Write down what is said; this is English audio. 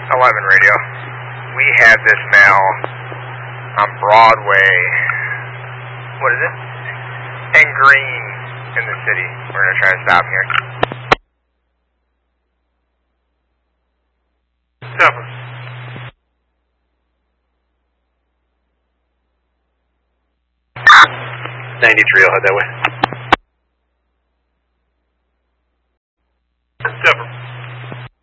11 radio. We have this male on Broadway. What is it? And Green in the city. We're going to try to stop here. Stop him. 93, I'll head that way.